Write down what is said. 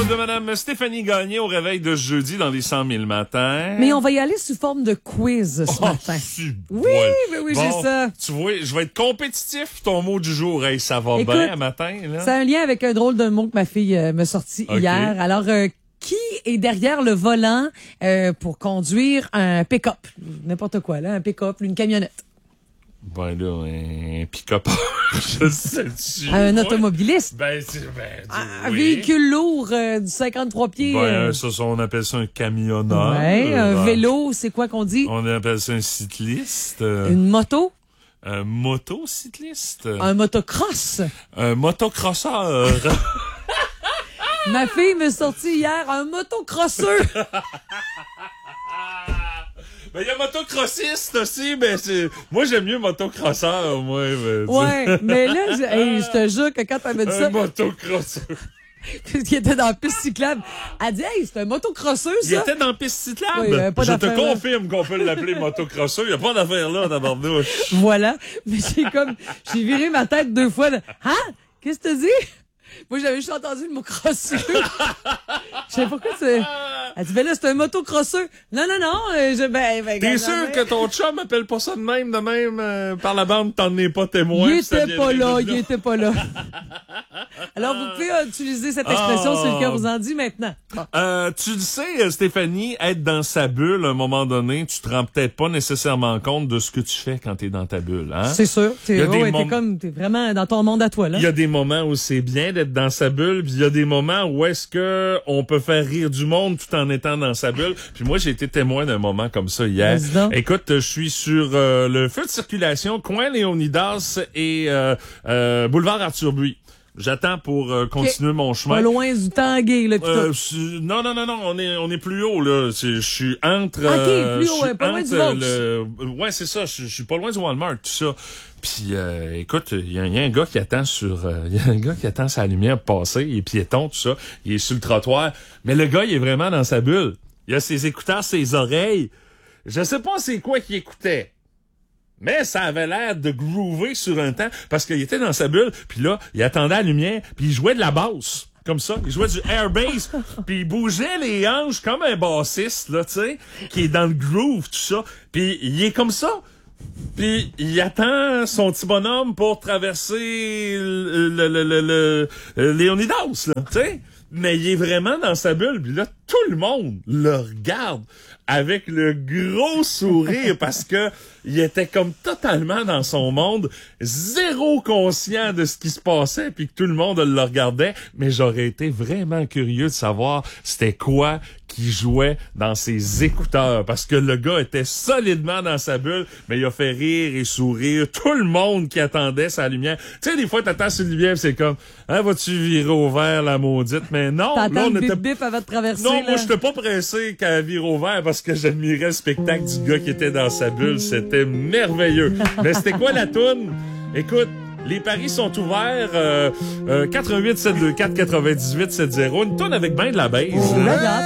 de Madame Stéphanie Gagné au réveil de jeudi dans les 100 000 matins. Mais on va y aller sous forme de quiz ce matin. Oui, bon, j'ai ça. Tu vois, je vais être compétitif. Ton mot du jour, hey, ça va Écoute, bien matin. Là. C'est un lien avec un drôle de mot que ma fille m'a sorti hier. Alors, qui est derrière le volant pour conduire un pick-up? N'importe quoi, là, un pick-up, une camionnette. Ben là, un pick-up, je sais-tu. Un automobiliste. Un véhicule lourd du 53 pieds. Ça, on appelle ça un camionneur. Ouais, un vélo, c'est quoi qu'on dit? On appelle ça un cycliste. Une moto? Un motocycliste. Un motocross. Un motocrosseur. Ma fille m'a sorti hier un motocrosseur. Ben, il y a motocrossiste aussi, mais moi, j'aime mieux motocrosseur, moi. Ouais, mais là, je te jure que quand elle m'a dit ça. Un motocrosseur. Il était dans la piste cyclable. Elle dit, hey, c'est un motocrosseur, ça. Il était dans la piste cyclable. Oui, je te confirme qu'on peut l'appeler motocrosseur. Il n'y a pas d'affaire là, d'abordouche. Voilà. Mais j'ai viré ma tête 2 fois. Là. Hein? Qu'est-ce que tu dis? Moi, j'avais juste entendu le mot crosseur. Je sais pas pourquoi c'est. Elle dit, ben là, c'est un motocrosseur. Non. T'es sûr que ton chum m'appelle pas ça de même, par la bande, t'en es pas témoin. Il était pas là. Alors, vous pouvez utiliser cette expression sur le cœur vous en dit maintenant. Bon. Tu le sais, Stéphanie, être dans sa bulle, à un moment donné, tu te rends peut-être pas nécessairement compte de ce que tu fais quand t'es dans ta bulle, hein? C'est sûr. T'es vraiment dans ton monde à toi, là. Il y a des moments où c'est bien d'être dans sa bulle, puis il y a des moments où est-ce que on peut faire rire du monde tout en étant dans sa bulle. Puis moi, j'ai été témoin d'un moment comme ça hier. Écoute, je suis sur le feu de circulation, coin Léonidas et boulevard Arthur Buis. J'attends pour continuer mon chemin. Pas loin du Tanguay, là. Non, on est plus haut, là. Je suis entre... plus haut, pas loin du Vauxhall. Ouais, c'est ça. Je suis pas loin du Walmart, tout ça. Puis, écoute, il y a un gars qui attend sa lumière passer, il est piéton, tout ça. Il est sur le trottoir. Mais le gars, il est vraiment dans sa bulle. Il a ses écouteurs, ses oreilles. Je sais pas c'est quoi qu'il écoutait. Mais ça avait l'air de groover sur un temps parce qu'il était dans sa bulle, puis là, il attendait la lumière, puis il jouait de la basse. Comme ça, il jouait du air bass, puis il bougeait les hanches comme un bassiste, là, tu sais, qui est dans le groove, tout ça. Puis il est comme ça. Puis il attend son petit bonhomme pour traverser le Léonidas, là, tu sais. Mais il est vraiment dans sa bulle, puis là, tout le monde le regarde avec le gros sourire parce que il était comme totalement dans son monde, zéro conscient de ce qui se passait, puis que tout le monde le regardait. Mais j'aurais été vraiment curieux de savoir c'était quoi qui jouait dans ses écouteurs, parce que le gars était solidement dans sa bulle, mais il a fait rire et sourire tout le monde qui attendait sa lumière. Tu sais, des fois, t'attends sur une lumière, c'est comme, hein, vas-tu virer au vert, la maudite? Mais non, là, on était... bip avant de traverser. Non, moi, j'étais pas pressé qu'elle vire au vert parce que j'admirais le spectacle du gars qui était dans sa bulle. C'était merveilleux. Mais c'était quoi la toune? Écoute, les paris sont ouverts. 88 724 98 70. Une toune avec ben de la baise.